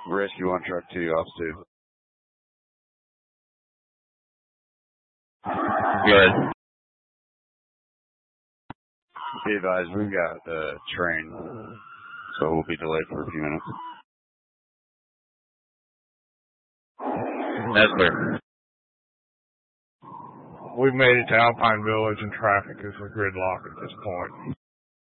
Rescue 1, Truck 2, Ops 2. Good. Be advised, we've got a train, so we'll be delayed for a few minutes. That's clear. We've made it to Alpine Village and traffic is a gridlock at this point.